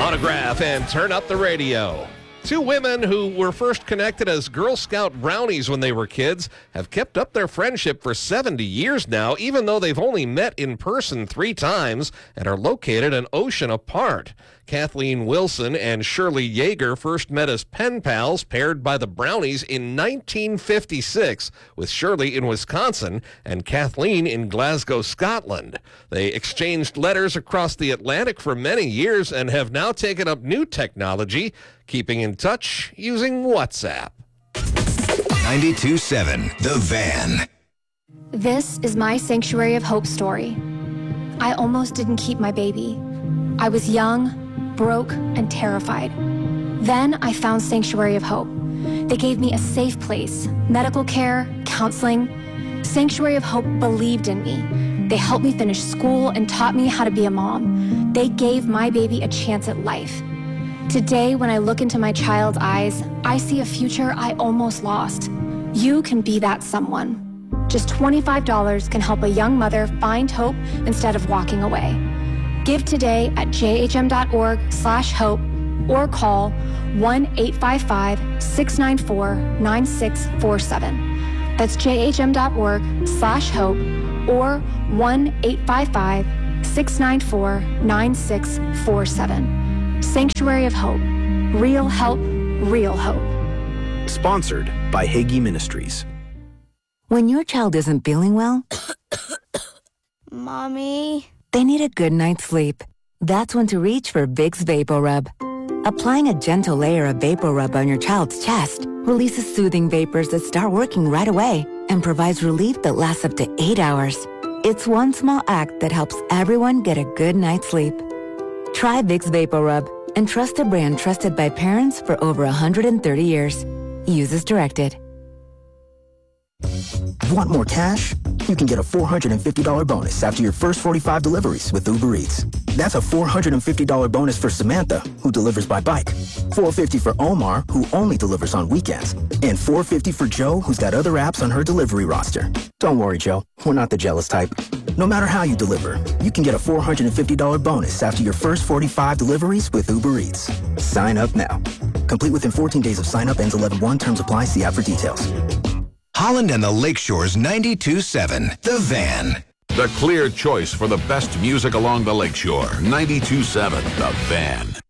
Autograph and turn up the radio. Two women who were first connected as Girl Scout brownies when they were kids have kept up their friendship for 70 years now, even though they've only met in person 3 times and are located an ocean apart. Kathleen Wilson and Shirley Yeager first met as pen pals, paired by the Brownies in 1956, with Shirley in Wisconsin and Kathleen in Glasgow, Scotland. They exchanged letters across the Atlantic for many years and have now taken up new technology, keeping in touch using WhatsApp. 92.7 The Van. This is my Sanctuary of Hope story. I almost didn't keep my baby. I was young, broke, and terrified. Then I found Sanctuary of Hope. They gave me a safe place, medical care, counseling. Sanctuary of Hope believed in me. They helped me finish school and taught me how to be a mom. They gave my baby a chance at life. Today, when I look into my child's eyes, I see a future I almost lost. You can be that someone. Just $25 can help a young mother find hope instead of walking away. Give today at jhm.org/hope or call 1-855-694-9647. That's jhm.org/hope or 1-855-694-9647. Sanctuary of Hope. Real help, real hope. Sponsored by Hagee Ministries. When your child isn't feeling well, Mommy, they need a good night's sleep. That's when to reach for Vicks VapoRub. Applying a gentle layer of VapoRub on your child's chest releases soothing vapors that start working right away and provides relief that lasts up to 8 hours. It's one small act that helps everyone get a good night's sleep. Try Vicks VapoRub and trust a brand trusted by parents for over 130 years. Use as directed. Want more cash? You can get a $450 bonus after your first 45 deliveries with Uber Eats. That's a $450 bonus for Samantha, who delivers by bike, $450 for Omar, who only delivers on weekends, and $450 for Joe, who's got other apps on her delivery roster. Don't worry, Joe. We're not the jealous type. No matter how you deliver, you can get a $450 bonus after your first 45 deliveries with Uber Eats. Sign up now. Complete within 14 days of sign up. Ends 11/1. Terms apply. See app for details. Holland and the Lakeshore's 92.7 The Van. The clear choice for the best music along the lakeshore. 92.7 The Van.